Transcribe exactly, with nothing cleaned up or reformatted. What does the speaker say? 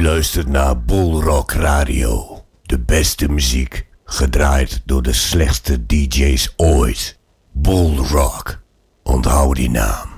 luistert naar Bull Rock Radio. De beste muziek, gedraaid door de slechtste D J's ooit. Bull Rock. Onthoud die naam.